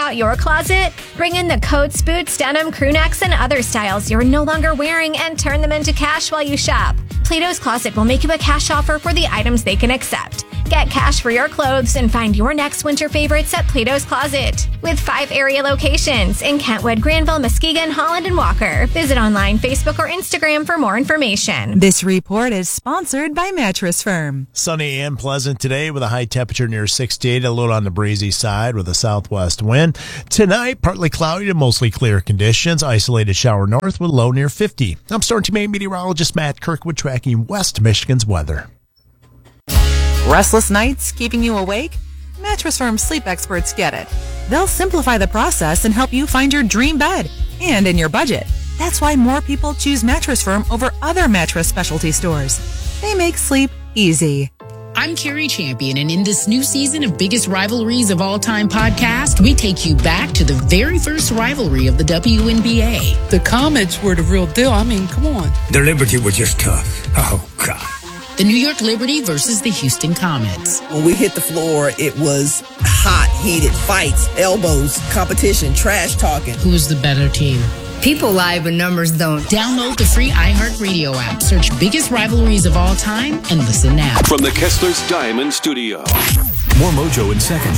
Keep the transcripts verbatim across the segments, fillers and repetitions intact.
out your closet? Bring in the coats, boots, denim, crew necks, and other styles you're no longer wearing and turn them into cash while you shop. Plato's Closet will make you a cash offer for the items they can accept. Get cash for your clothes and find your next winter favorites at Plato's Closet. With five area locations in Kentwood, Granville, Muskegon, Holland, and Walker. Visit online, Facebook, or Instagram for more information. This report is sponsored by Mattress Firm. Sunny and pleasant today with a high temperature near sixty-eight, a little on the breezy side with a southwest wind. Tonight, partly cloudy to mostly clear conditions. Isolated shower north with low near fifty. I'm Storm Team eight meteorologist Matt Kirkwood tracking West Michigan's weather. Restless nights keeping you awake? Mattress Firm sleep experts get it. They'll simplify the process and help you find your dream bed and in your budget. That's why more people choose Mattress Firm over other mattress specialty stores. They make sleep easy. I'm Carrie Champion, and in this new season of Biggest Rivalries of All Time podcast, we take you back to the very first rivalry of the W N B A. The Comets were the real deal. I mean, come on. The Liberty were just tough. Oh, God. The New York Liberty versus the Houston Comets. When we hit the floor, it was hot, heated fights, elbows, competition, trash talking. Who's the better team? People lie, but numbers don't. Download the free iHeartRadio app. Search Biggest Rivalries of All Time and listen now. From the Kessler's Diamond Studio. More Mojo in seconds.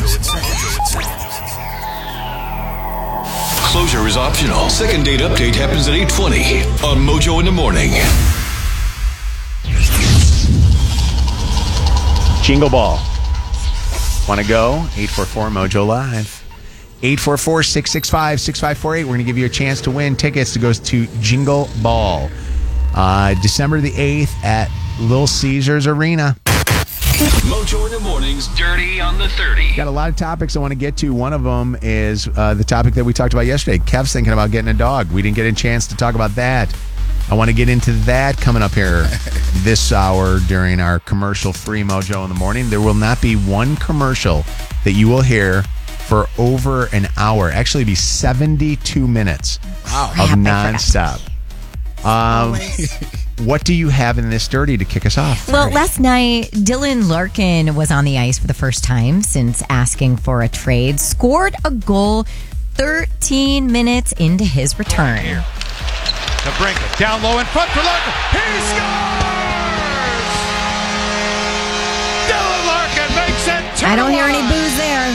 Closure is optional. Second date update happens at eight twenty on Mojo in the Morning. Jingle Ball. Want to go? eight four four Mojo Live. eight four four, six six five, six five four eight. We're going to give you a chance to win tickets to go to Jingle Ball. Uh, December the eighth at Little Caesars Arena. Mojo in the Morning's Dirty on the thirty. Got a lot of topics I want to get to. One of them is uh, the topic that we talked about yesterday. Kev's thinking about getting a dog. We didn't get a chance to talk about that. I want to get into that coming up here this hour during our commercial-free Mojo in the Morning. There will not be one commercial that you will hear for over an hour. Actually, it'll be seventy-two minutes wow. of nonstop. Um, what do you have in this dirty to kick us off? Well, last night, Dylan Larkin was on the ice for the first time since asking for a trade. Scored a goal thirteen minutes into his return. To bring it down low in front for Larkin. He scores! Dylan Larkin makes it two I don't hear any boos there.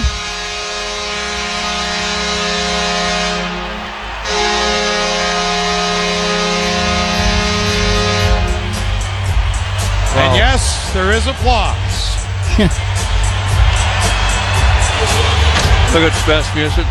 And yes, there is applause. Look at best music.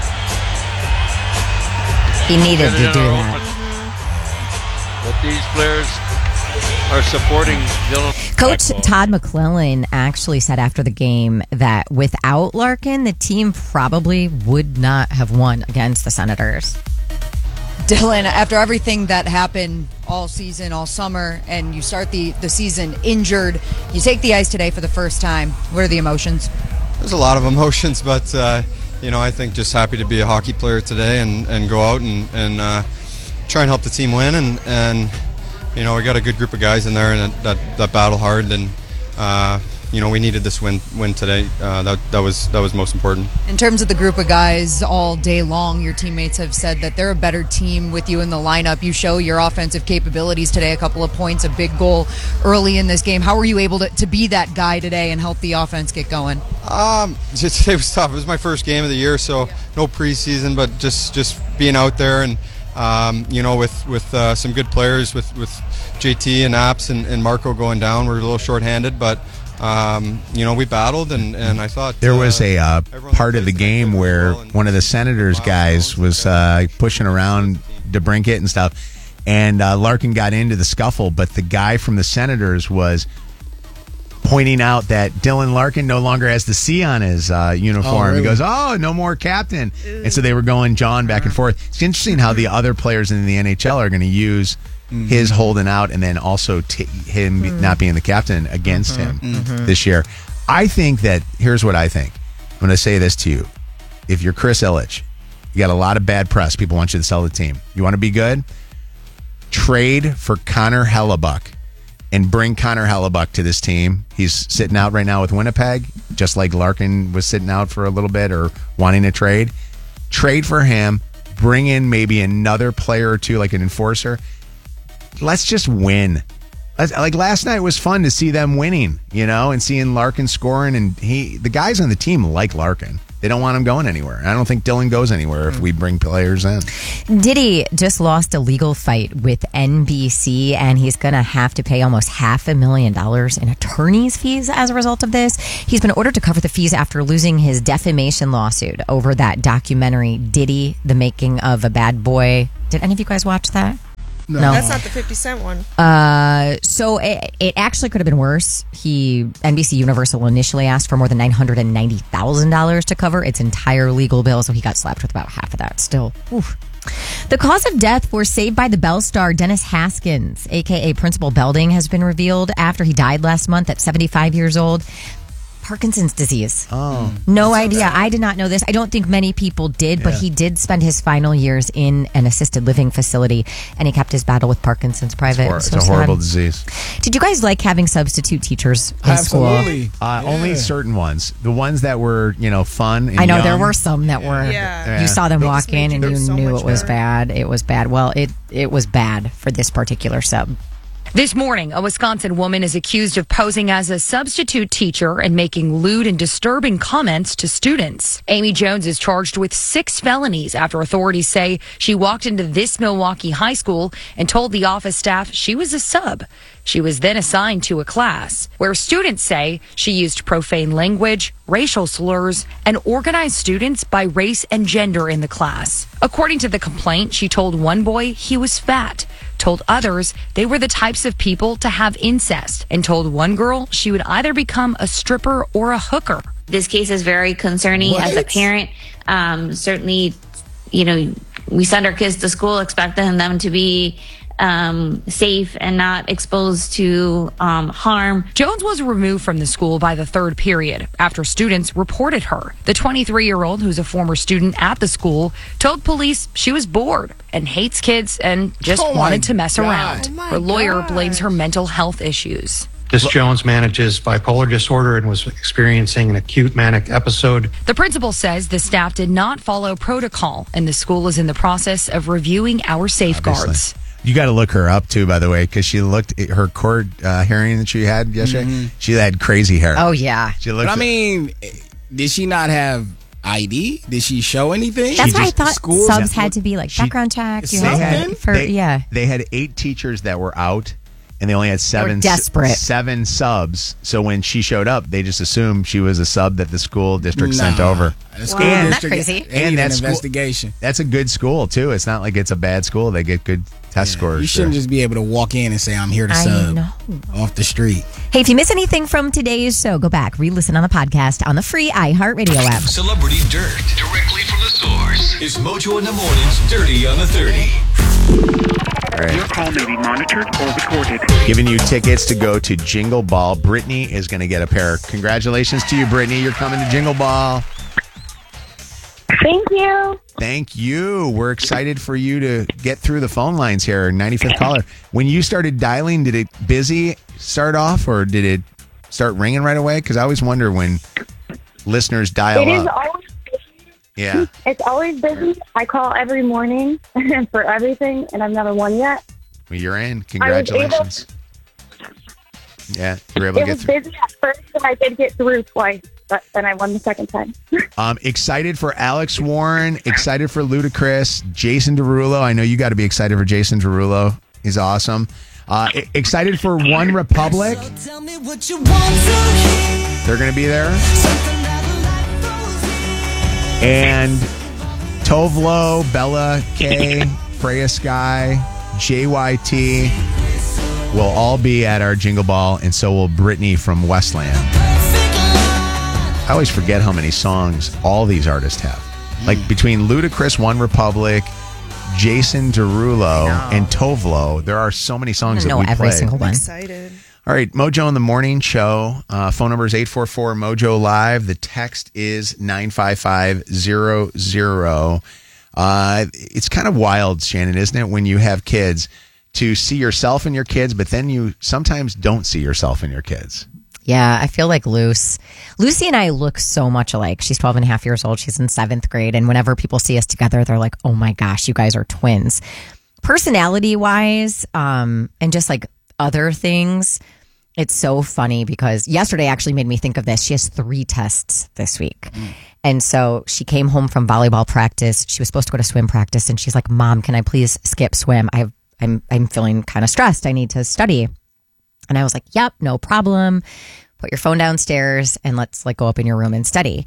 He needed to do that. But these players are supporting Dylan. Coach Todd McClellan actually said after the game that without Larkin, the team probably would not have won against the Senators. Dylan, after everything that happened all season, all summer, and you start the, the season injured, you take the ice today for the first time. What are the emotions? There's a lot of emotions, but, uh, you know, I think just happy to be a hockey player today and, and go out and, and uh, try and help the team win. And, and, you know, we got a good group of guys in there and that, that battle hard. And, uh, you know, we needed this win win today. Uh, that that was that was most important. In terms of the group of guys all day long, your teammates have said that they're a better team with you in the lineup. You show your offensive capabilities today, a couple of points, a big goal early in this game. How were you able to, to be that guy today and help the offense get going? Um, today was tough. It was my first game of the year, so no preseason, but just, just being out there and, um, you know, with, with uh, some good players, with, with J T and Apps and, and Marco going down. We're a little shorthanded, but Um, you know, we battled, and, and I thought there was uh, a uh, part of the game where one of the Senators guys was uh, pushing around DeBrincat and stuff, and uh, Larkin got into the scuffle, but the guy from the Senators was pointing out that Dylan Larkin no longer has the C on his uh, uniform. Oh, really? He goes, "Oh, no more captain," and so they were going John back and forth. It's interesting how the other players in the N H L are going to use Mm-hmm. his holding out and then also t- him mm-hmm. not being the captain against mm-hmm. him Mm-hmm. this year. I think that, here's what I think. I'm going to say this to you. If you're Chris Ilitch, you got a lot of bad press. People want you to sell the team. You want to be good? Trade for Connor Hellebuck and bring Connor Hellebuck to this team. He's sitting out right now with Winnipeg, just like Larkin was sitting out for a little bit or wanting to trade. trade for him, bring in maybe another player or two, like an enforcer. Let's just win. Let's, like last night was fun to see them winning, you know, and seeing Larkin scoring. And he, the guys on the team like Larkin. They don't want him going anywhere. I don't think Dylan goes anywhere if we bring players in. Diddy just lost a legal fight with N B C, and he's going to have to pay almost half a million dollars in attorney's fees as a result of this. He's been ordered to cover the fees after losing his defamation lawsuit over that documentary, Diddy, The Making of a Bad Boy. Did any of you guys watch that? No. No. That's not the fifty Cent one. Uh, so it, it actually could have been worse. He N B C Universal initially asked for more than nine hundred ninety thousand dollars to cover its entire legal bill, so he got slapped with about half of that still. Oof. The cause of death for Saved by the Bell star Dennis Haskins, a k a. Principal Belding, has been revealed after he died last month at seventy-five years old. Parkinson's disease. Oh. No idea. I did not know this. I don't think many people did, but Yeah. he did spend his final years in an assisted living facility, and he kept his battle with Parkinson's private. Or- It's it's so a horrible sad. disease. Did you guys like having substitute teachers in Absolutely. school? Uh, Only certain ones. The ones that were, you know, fun and I know there young. were some that were. Yeah. You saw them They walk just made in you and feel you so knew much it was better. bad. It was bad. Well, it it was bad for this particular sub. This morning, a Wisconsin woman is accused of posing as a substitute teacher and making lewd and disturbing comments to students. Amy Jones is charged with six felonies after authorities say she walked into this Milwaukee high school and told the office staff she was a sub. She was then assigned to a class where students say she used profane language, racial slurs, and organized students by race and gender in the class. According to the complaint, she told one boy he was fat, told others they were the types of people to have incest, and told one girl she would either become a stripper or a hooker. This case is very concerning as a parent. Um, certainly, you know, we send our kids to school expecting them to be um, safe and not exposed to um, harm. Jones was removed from the school by the third period after students reported her. The twenty-three-year-old, who's a former student at the school, told police she was bored and hates kids and just Oh my wanted to mess God. around. Oh my Her lawyer gosh. blames her mental health issues. Miss Jones manages bipolar disorder and was experiencing an acute manic episode. The principal says the staff did not follow protocol, and the school is in the process of reviewing our safeguards. You got to look her up too, by the way, because she looked at her court uh, hearing that she had yesterday. She had crazy hair. Oh, yeah. She But looked. I mean, did she not have I D? Did she show anything? That's She why I just- thought schools- subs had to be like background check. You they had had, to, for, they, yeah. they had eight teachers that were out, and they only had seven desperate. seven subs. So when she showed up, they just assumed she was a sub that the school district sent Nah. over. The school And- district- crazy? they need And an that school- investigation. That's a good school too. It's not like it's a bad school. They get good test scores. You shouldn't there. just be able to walk in and say, I'm here to I sub know. off the street. Hey, if you miss anything from today's show, go back, re-listen on the podcast on the free iHeartRadio app. Celebrity Dirt. Directly from the source. It's Mojo in the Morning's Dirty on the thirty. All right. Your call may be monitored or recorded. Giving you tickets to go to Jingle Ball. Brittany is going to get a pair. Congratulations to you, Brittany. You're coming to Jingle Ball. Thank you. Thank you. We're excited for you to get through the phone lines here. ninety-fifth caller. When you started dialing, did it busy start off or did it start ringing right away? Because I always wonder when listeners dial It is up. always Yeah. It's always busy. I call every morning for everything, and I've never won yet. Well, you're in. I was Congratulations. Yeah, you were able to It get was through. busy at first, and I did get through twice, but then I won the second time. Um, excited for Alex Warren. Excited for Ludacris. Jason Derulo. I know you got to be excited for Jason Derulo. He's awesome. Uh, e- excited for One Republic. They're going to be there. And Tovlo, Bella K, Freya Sky, J Y T will all be at our Jingle Ball, and so will Brittany from Westland. I always forget how many songs all these artists have. Like between Ludacris, One Republic, Jason Derulo, and Tovlo, there are so many songs I that know we every play. single one. Excited. All right, Mojo in the Morning Show. Uh, phone number is eight four four Mojo Live. The text is nine five five zero zero. Uh, it's kind of wild, Shannon, isn't it, when you have kids to see yourself in your kids, but then you sometimes don't see yourself in your kids. Yeah, I feel like Luce. Lucy and I look so much alike. She's twelve and a half years old. She's in seventh grade. And whenever people see us together, they're like, oh my gosh, you guys are twins. Personality wise, um, and just like other things, it's so funny because yesterday actually made me think of this. She has three tests this week. Mm. And so she came home from volleyball practice. She was supposed to go to swim practice. And she's like, Mom, can I please skip swim? I've, I'm, I'm feeling kind of stressed. I need to study. And I was like, yep, no problem. Put your phone downstairs and let's like go up in your room and study.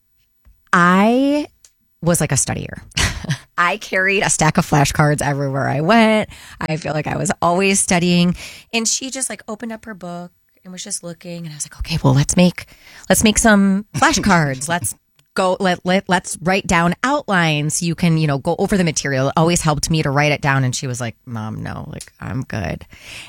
I was like a studier. I carried a stack of flashcards everywhere I went. I feel like I was always studying. And she just like opened up her book and was just looking. And I was like, okay, well, let's make, let's make some flashcards. let's go, let, let, let's write down outlines. You can, you know, go over the material. It always helped me to write it down. And she was like, Mom, no, like I'm good.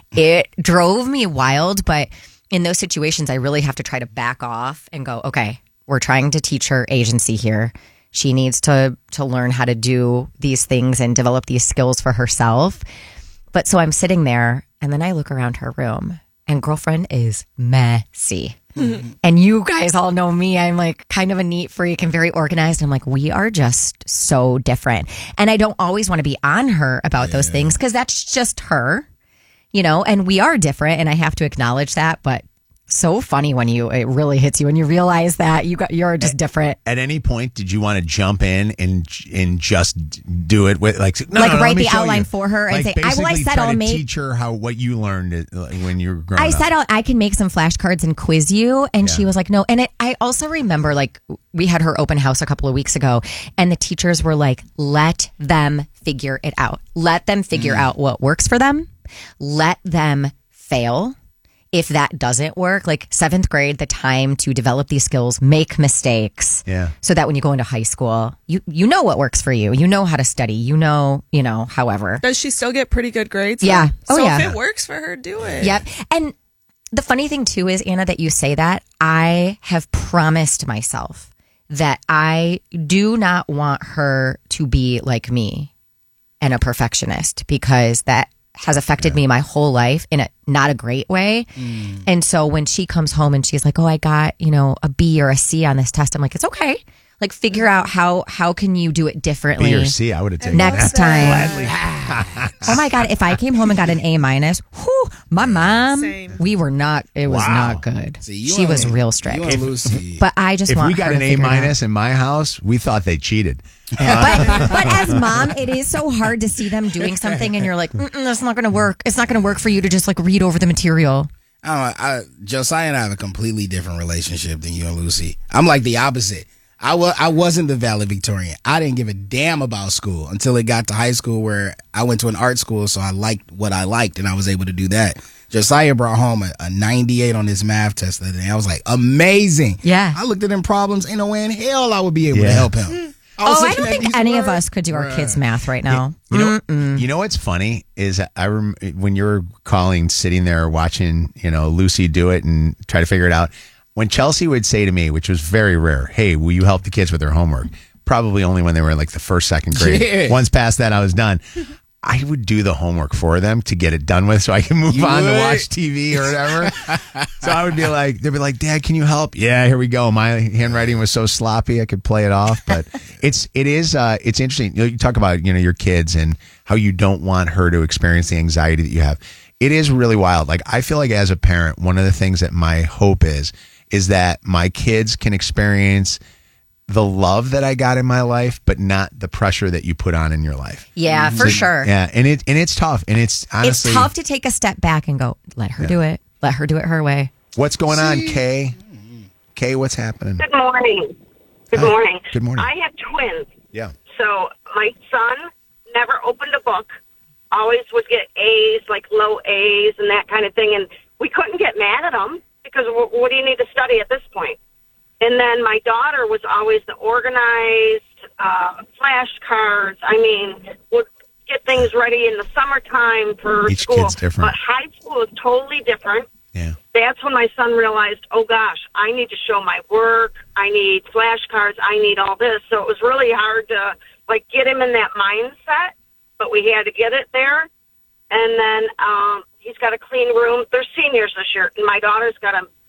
It drove me wild. But in those situations, I really have to try to back off and go, okay, we're trying to teach her agency here. She needs to to learn how to do these things and develop these skills for herself. But so I'm sitting there and then I look around her room and girlfriend is messy. Mm-hmm. And you guys all know me. I'm like kind of a neat freak and very organized. I'm like, we are just so different. And I don't always want to be on her about yeah. those things because that's just her, you know, and we are different and I have to acknowledge that. But so funny when you it really hits you and you realize that you got you're just different. At any point, did you want to jump in and and just do it with like no, like no, no, write the outline you. for her like and say, "I well, I said try I'll to make teach her how what you learned when you were growing I up." I said I'll, I can make some flashcards and quiz you, and yeah. she was like, "No." And it, I also remember like we had her open house a couple of weeks ago, and the teachers were like, "Let them figure it out. Let them figure mm. out what works for them. Let them fail." If that doesn't work, like seventh grade, the time to develop these skills, make mistakes. Yeah. So that when you go into high school, you, you know what works for you. You know how to study. You know, you know, however. Does she still get pretty good grades? Yeah. Oh, so yeah. if it works for her, do it. Yep. And the funny thing too is, Anna, that you say that, I have promised myself that I do not want her to be like me and a perfectionist because that has affected yeah. me my whole life in a not a great way. Mm. And so when she comes home and she's like, oh, I got, you know, a B or a C on this test, I'm like, it's okay. Like figure out how how can you do it differently. B or C, I would have taken next that. time. Gladly. Oh my God, if I came home and got an A minus, whew, my mom, Same. we were not, it was wow. not good. See, she was real strict. If, but I just if want we got her an to A figure it minus out. in my house, we thought they cheated. but, but as mom, it is so hard to see them doing something and you're like, mm-mm, that's not going to work. It's not going to work for you to just like read over the material. I don't know, I, Josiah and I have a completely different relationship than you and Lucy. I'm like the opposite. I, wa- I wasn't the valedictorian. I didn't give a damn about school until it got to high school where I went to an art school, so I liked what I liked, and I was able to do that. Josiah brought home a, a ninety-eight on his math test the other day. I was like, amazing. Yeah. I looked at them problems, ain't no way in hell I would be able yeah. to help him. I oh, I don't think any words. of us could do our Bruh. kids' math right now. You know, Mm-mm. you know what's funny is I rem- when you were calling, sitting there watching, you know, Lucy do it and try to figure it out. When Chelsea would say to me, which was very rare, hey, will you help the kids with their homework? Probably only when they were in like the first, second grade. Yeah. Once past that, I was done. I would do the homework for them to get it done with so I can move you on would? to watch T V or whatever. So I would be like, they'd be like, Dad, can you help? Yeah, here we go. My handwriting was so sloppy I could play it off. But it's, it is, uh, it's interesting. You know, you talk about, you know, your kids and how you don't want her to experience the anxiety that you have. It is really wild. Like, I feel like as a parent, one of the things that my hope is, is that my kids can experience the love that I got in my life, but not the pressure that you put on in your life. Yeah, for so, sure. Yeah, and it and it's tough, and it's honestly it's tough to take a step back and go, let her yeah. do it. Let her do it her way. What's going See? on, Kay? Kay, what's happening? Good morning. Good Hi. morning. Good morning. I have twins. Yeah. So my son never opened a book. Always would get A's, like low A's and that kind of thing, and we couldn't get mad at him. Because what do you need to study at this point? And then my daughter was always the organized, uh, flashcards. I mean, would get things ready in the summertime for Each school. kid's different. But high school is totally different. Yeah. That's when my son realized, oh gosh, I need to show my work. I need flashcards. I need all this. So it was really hard to like get him in that mindset, but we had to get it there. And then, um, he's got a clean room. They're seniors this year, and my daughter's got a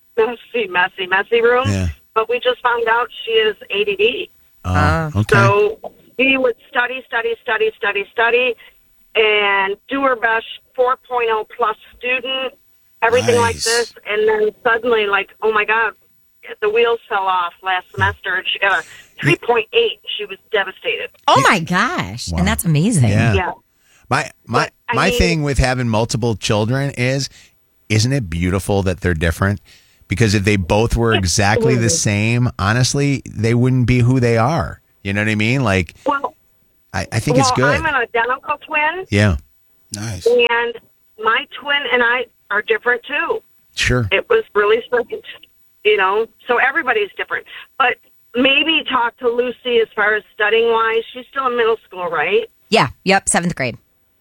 messy, messy, messy room. Yeah. But we just found out she is A D D. Uh, okay. So we would study, study, study, study, study, and do her best four point oh plus student, everything like Nice. this. And then suddenly, like, oh, my God, the wheels fell off last semester, and she got a three point eight. She was devastated. Oh, my gosh. And that's amazing. Yeah. Yeah. My my I my mean- thing with having multiple children is, isn't it beautiful that they're different? Because if they both were exactly the same, honestly, they wouldn't be who they are. You know what I mean? Like, Well, I, I think well, it's good. I'm an identical twin, Yeah, Nice. and my twin and I are different, too. sure. It was really strange, you know, so everybody's different. But maybe talk to Lucy as far as studying-wise. She's still in middle school, right? Yeah. Yep. Seventh grade.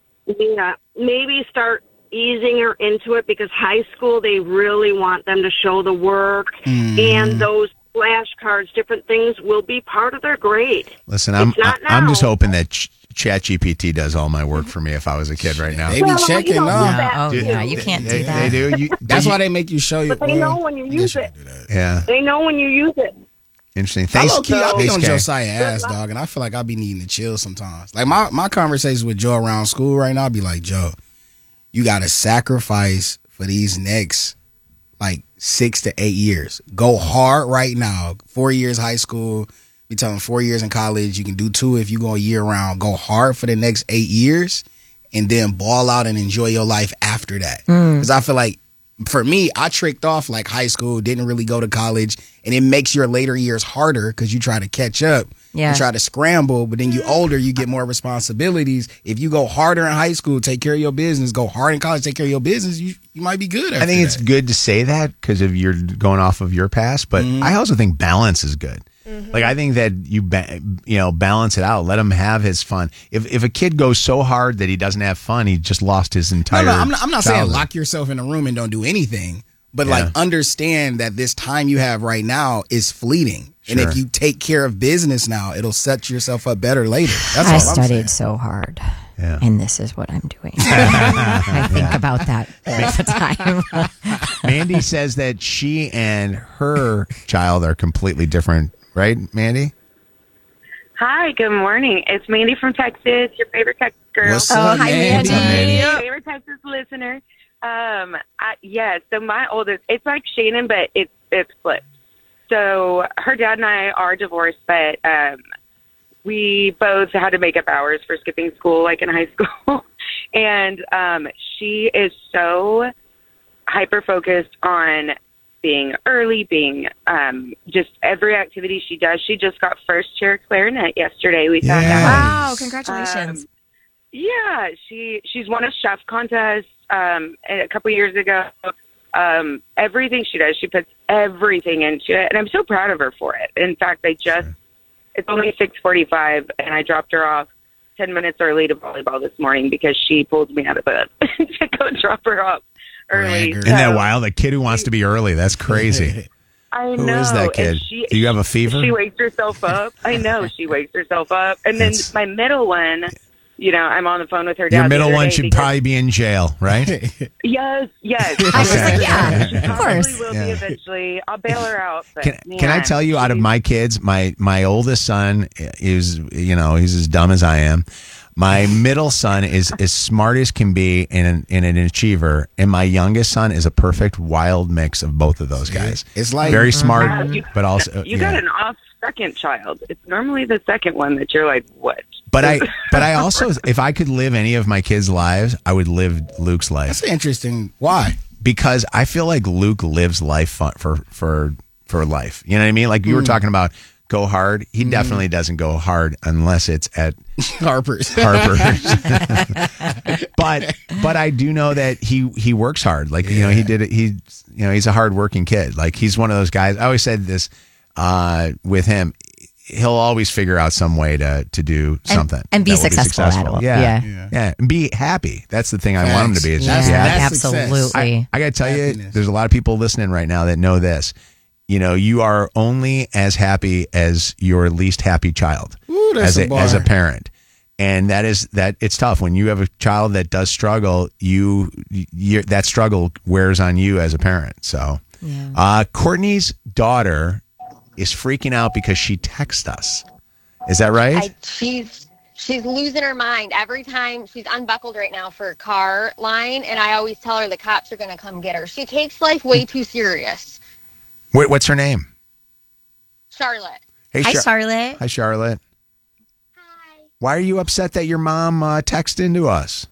Yeah, maybe start easing her into it, because high school, they really want them to show the work, Mm. and those flashcards, different things will be part of their grade. Listen, I'm It's not I'm just now. hoping that Ch- ChatGPT does all my work for me if I was a kid right now. They be Well, checking you don't up. do that, Oh, too. yeah. You can't They, do that. they do. You, That's you- why they make you show you. But they know when you use it. Yeah, They know when you use it. interesting. I Thanks, low key, I be thanks, on Kay. Josiah ass, dog, and I feel like I be needing to chill sometimes. Like my, my conversations with Joe around school right now, I be like, Joe, you got to sacrifice for these next like six to eight years. Go hard right now. Four years high school. Be telling four years in college. You can do two if you go a year round. Go hard for the next eight years, and then ball out and enjoy your life after that. Because I feel like, for me, I tricked off like high school, didn't really go to college, and it makes your later years harder because you try to catch up Yeah. and try to scramble. But then you older, you get more responsibilities. If you go harder in high school, take care of your business. Go hard in college, take care of your business. You you might be good. After I think it's that. good to say that because of you're going off of your past, but Mm-hmm. I also think balance is good. Like I think that you ba- you know balance it out. Let him have his fun. If if a kid goes so hard that he doesn't have fun, he just lost his No, entire. no, I'm not, I'm not saying childhood. lock yourself in a room and don't do anything, but Yeah. like understand that this time you have right now is fleeting. And Sure. if you take care of business now, it'll set yourself up better later. That's all I I'm studied saying. so hard. Yeah. And this is what I'm doing. I think about that all the time. Mandy says that she and her child are completely different, right, Mandy? Hi, good morning. It's Mandy from Texas, your favorite Texas girl. What's up, hi, Mandy? Mandy. Your favorite Texas listener. Um, I, yeah, so my oldest, it's like Shannon, but it's it's flipped. So her dad and I are divorced, but um, we both had to make up hours for skipping school, like in high school. And um, she is so hyper focused on being early, being um, just every activity she does. She just got first chair clarinet yesterday. We found Yes. out. Wow, congratulations. Um, yeah, she she's won a chef contest um, a couple years ago. Um, everything she does, she puts everything into it, and I'm so proud of her for it. In fact, I just it's only six forty-five, and I dropped her off ten minutes early to volleyball this morning because she pulled me out of bed to go drop her off early. Bragger. Isn't that So- wild? A kid who wants to be early. That's crazy. I Who know. is that kid? and She, Do you have a fever? She wakes herself up. I know she wakes herself up. And then That's- my middle one, you know, I'm on the phone with her dad. Your the middle other one day should because- probably be in jail, right? Yes, yes. I was Okay. like, yeah, She of probably course. will Yeah. be eventually. I'll bail her out. But Can, can I man, tell you, out of she- my kids, my my oldest son is, you know, he's as dumb as I am. My middle son is as smart as can be and an, and an achiever, and my youngest son is a perfect wild mix of both of those guys. It's like Very smart, Wow, you- but also You yeah. got an off second child. It's normally the second one that you're like, what? But I, but I also, if I could live any of my kids' lives, I would live Luke's life. That's interesting. Why? Because I feel like Luke lives life fun, for for for life. You know what I mean? Like you were talking about go hard. He definitely doesn't go hard unless it's at Harper's. Harper's. but but I do know that he he works hard. Like you know he did it. He you know he's a hardworking kid. Like he's one of those guys. I always said this uh, with him. He'll always figure out some way to to do something and be that will successful at it. Yeah, Yeah. yeah, yeah, and be happy. That's the thing I want him to be. Is Facts. just be That's- happy. that's success. Absolutely. I, I got to tell you, Happiness. there's a lot of people listening right now that know this. You know, you are only as happy as your least happy child Ooh, that's as a a, bar. as a parent. And that is that it's tough when you have a child that does struggle. You, you that struggle wears on you as a parent. So Yeah. Uh, Courtney's daughter is freaking out because she texts us. Is that right? I, she's she's losing her mind every time. She's unbuckled right now for a car line, and I always tell her the cops are going to come get her. She takes life way too serious. Wait, what's her name? Charlotte. Hey, Hi, Char- Charlotte. Hi, Charlotte. Hi. Why are you upset that your mom uh, texted into us?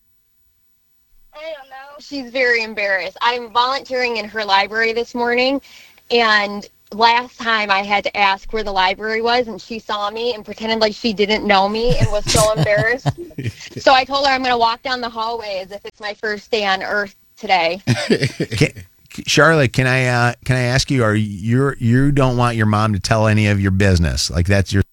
I don't know. She's very embarrassed. I'm volunteering in her library this morning, and last time I had to ask where the library was, and she saw me and pretended like she didn't know me and was so embarrassed. So I told her I'm going to walk down the hallway as if it's my first day on Earth today. Can, Charlotte, can I uh, can I ask you? Are you you don't want your mom to tell any of your business? Like that's your,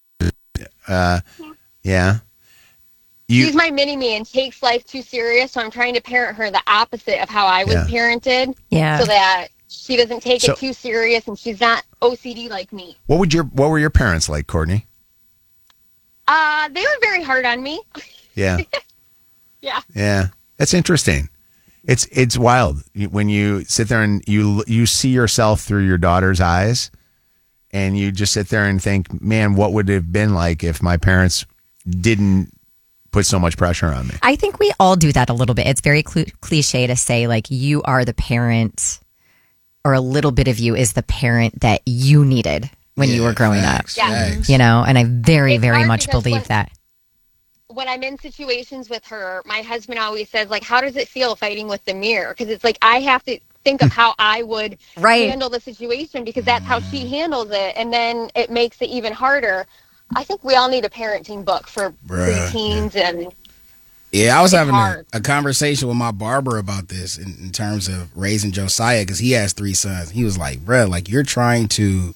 uh, yeah. You, She's my mini-me and takes life too serious, so I'm trying to parent her the opposite of how I was Yeah. parented. Yeah. So that she doesn't take So- it too serious and she's not O C D like me. what would your what were your parents like, Courtney? Uh, they were very hard on me. Yeah. Yeah. Yeah, that's interesting. It's it's wild when you sit there and you you see yourself through your daughter's eyes, and you just sit there and think, man, what would it have been like if my parents didn't put so much pressure on me? I think we all do that a little bit. It's very cl- cliche to say, like, you are the parent, or a little bit of you is the parent that you needed when you were growing facts, up. facts. You know, and I very, It's very hard much because believe when- that. When I'm in situations with her, my husband always says, like, how does it feel fighting with the mirror? Because it's like I have to think of how I would Right. handle the situation because that's how she handles it. And then it makes it even harder. I think we all need a parenting book for Bruh. preteens and Yeah, I was It's having a, hard. a conversation with my barber about this in, in terms of raising Josiah because he has three sons. He was like, bruh, like you're trying to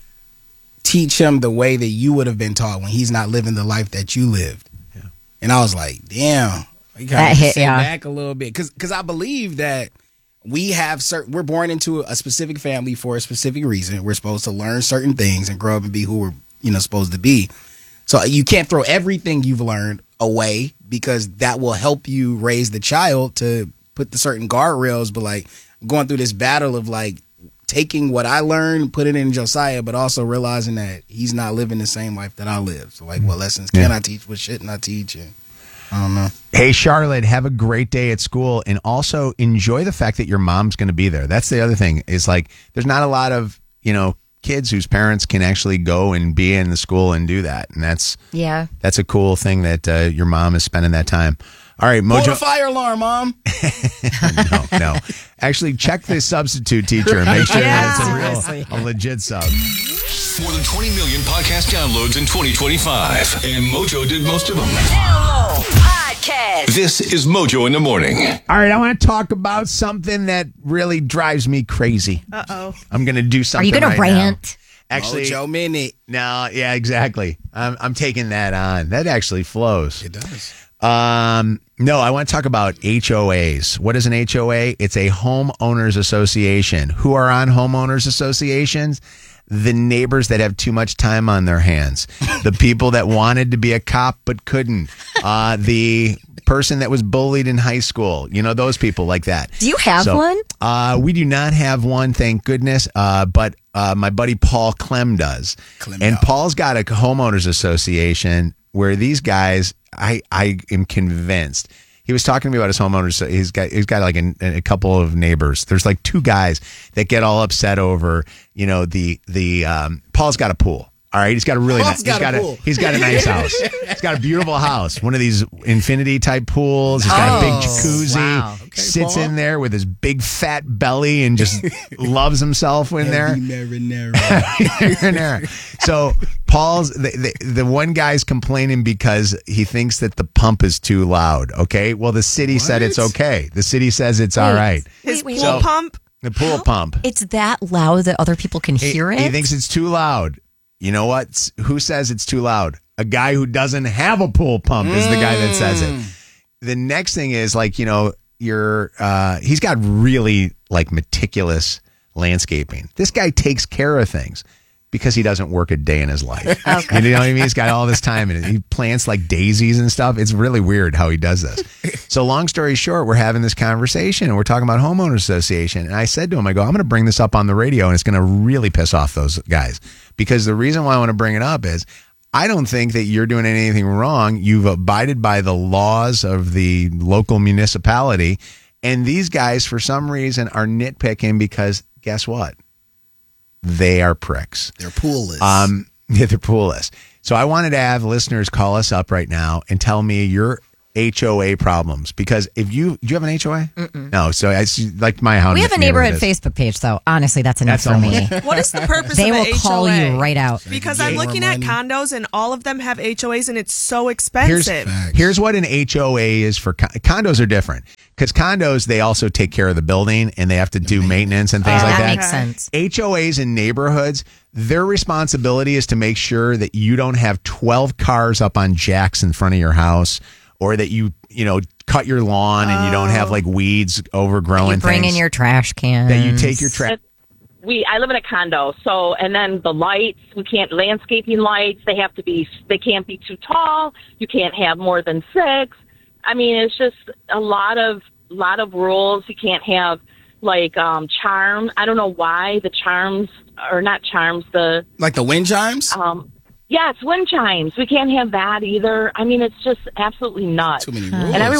teach him the way that you would have been taught when he's not living the life that you lived. And I was like, damn. You That kind of hit, sit yeah. back a little bit. Because I believe that we have certain, we're born into a specific family for a specific reason. We're supposed to learn certain things and grow up and be who we're, you know, supposed to be. So you can't throw everything you've learned away because that will help you raise the child to put the certain guardrails. But like going through this battle of like taking what I learned, put it in Josiah, but also realizing that he's not living the same life that I live. So like, what lessons can Yeah. I teach? What shouldn't I teach? And I don't know. Hey, Charlotte, have a great day at school, and also enjoy the fact that your mom's going to be there. That's the other thing. Is like there's not a lot of you know kids whose parents can actually go and be in the school and do that, and that's Yeah. that's a cool thing that uh, your mom is spending that time. All right, Pull the Mojo. fire alarm, Mom. no, no. Actually, check the substitute teacher and make sure Yeah. that it's a real, a legit sub. More than twenty million podcast downloads in twenty twenty-five, and Mojo did most of them. Podcast. This is Mojo in the Morning. All right, I want to talk about something that really drives me crazy. Uh oh. I'm going to do Are something. you going right to rant? Now. Actually, Mojo Minute. no, yeah, exactly. I'm, I'm taking that on. That actually flows. It does. Um, no, I want to talk about H O As. What is an H O A? It's a homeowners association. Who are on homeowners associations? The neighbors that have too much time on their hands. The people that wanted to be a cop but couldn't. Uh, the person that was bullied in high school. You know, those people like that. Do you have So, one? Uh, we do not have one, thank goodness. Uh, but uh, my buddy Paul Clem does. Clem, and yeah. Paul's got a homeowners association where these guys, I, I am convinced. He was talking to me about his homeowners. He's got he's got like a, a couple of neighbors. There's like two guys that get all upset over, you know, the the um, Paul's got a pool. All right, he's got a really Paul's nice. got he's a got pool. a he's got a nice house. He's got a beautiful house. One of these infinity type pools. He's got a big Oh, jacuzzi. wow. Okay, sits Paul. in there with his big fat belly and just loves himself in there. Marinara. So Paul's the, the the one guy's complaining because he thinks that the pump is too loud. Okay, well the city said it's What? okay. The city says it's all right. His Wait, wait, pool wait. pump. The pool pump. It's that loud that other people can He, hear it? he thinks it's too loud. You know what? S- Who says it's too loud? A guy who doesn't have a pool pump is the guy that says it. The next thing is like, you know, you're uh he's got really like meticulous landscaping. This guy takes care of things. because he doesn't work a day in his life. Okay. You know what I mean? He's got all this time and he plants like daisies and stuff. It's really weird how he does this. So long story short, we're having this conversation and we're talking about homeowners association. And I said to him, I go, I'm going to bring this up on the radio and it's going to really piss off those guys. Because the reason why I want to bring it up is I don't think that you're doing anything wrong. You've abided by the laws of the local municipality. And these guys, for some reason, are nitpicking because guess what? They are pricks. They're pool-less. Um, yeah, they're pool-less. So I wanted to have listeners call us up right now and tell me your H O A problems. Because if you, do you have an H O A? Mm-mm. No. So I like my house. We have a neighborhood Facebook page, though. Honestly, that's enough That's for me. What is the purpose They of will an H O A? call you right out. Because Get I'm more looking at money. condos and all of them have H O As and it's so Here's, expensive. here's what an H O A is for con- condos are different because condos, they also take care of the building and they have to do maintenance and things Oh, like that that. makes sense. H O As in neighborhoods, their responsibility is to make sure that you don't have twelve cars up on jacks in front of your house or that you, you know, cut your lawn and you don't have like weeds overgrowing You bring things. in your trash cans. That you take your trash. We I live in a condo, so and then the lights, we can't landscaping lights, they have to be they can't be too tall, you can't have more than six. I mean, it's just a lot of lot of rules. You can't have like um charm. I don't know why the charms or not charms, the Like the wind chimes? um yes, wind chimes. We can't have that either. I mean, it's just absolutely nuts. Too many And everyone